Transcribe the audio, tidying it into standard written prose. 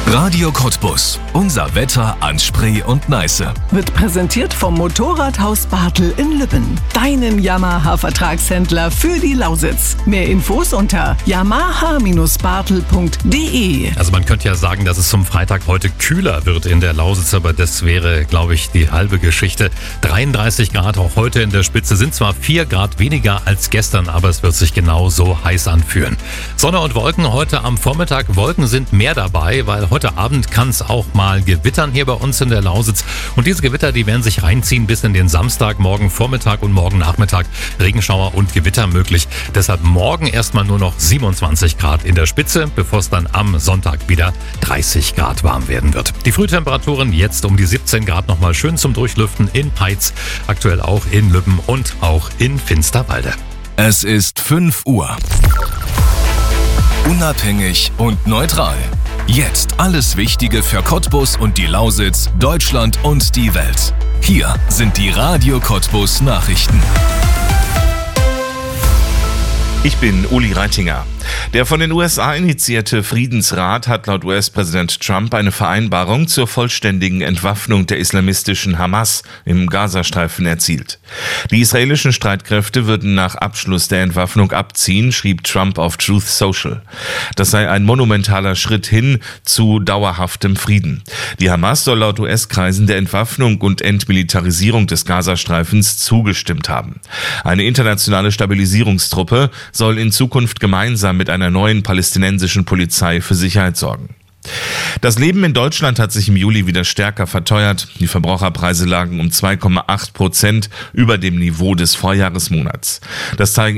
Radio Cottbus. Unser Wetter an Spree und Neiße. Wird präsentiert vom Motorradhaus Bartel in Lübben. Deinem Yamaha-Vertragshändler für die Lausitz. Mehr Infos unter yamaha-bartel.de. Also man könnte ja sagen, dass es zum Freitag heute kühler wird in der Lausitz, aber das wäre, glaube ich, die halbe Geschichte. 33 Grad auch heute in der Spitze, sind zwar 4 Grad weniger als gestern, aber es wird sich genauso heiß anfühlen. Sonne und Wolken heute am Vormittag. Wolken sind mehr dabei, weil heute Abend kann es auch mal gewittern hier bei uns in der Lausitz. Und diese Gewitter, die werden sich reinziehen bis in den Samstag, morgen Vormittag und morgen Nachmittag. Regenschauer und Gewitter möglich. Deshalb morgen erstmal nur noch 27 Grad in der Spitze, bevor es dann am Sonntag wieder 30 Grad warm werden wird. Die Frühtemperaturen jetzt um die 17 Grad nochmal schön zum Durchlüften in Peitz, aktuell auch in Lübben und auch in Finsterwalde. Es ist 5 Uhr. Unabhängig und neutral. Jetzt alles Wichtige für Cottbus und die Lausitz, Deutschland und die Welt. Hier sind die Radio Cottbus Nachrichten. Ich bin Uli Reitinger. Der von den USA initiierte Friedensrat hat laut US-Präsident Trump eine Vereinbarung zur vollständigen Entwaffnung der islamistischen Hamas im Gazastreifen erzielt. Die israelischen Streitkräfte würden nach Abschluss der Entwaffnung abziehen, schrieb Trump auf Truth Social. Das sei ein monumentaler Schritt hin zu dauerhaftem Frieden. Die Hamas soll laut US-Kreisen der Entwaffnung und Entmilitarisierung des Gazastreifens zugestimmt haben. Eine internationale Stabilisierungstruppe soll in Zukunft gemeinsam mit einer neuen palästinensischen Polizei für Sicherheit sorgen. Das Leben in Deutschland hat sich im Juli wieder stärker verteuert. Die Verbraucherpreise lagen um 2,8% über dem Niveau des Vorjahresmonats. Das zeigen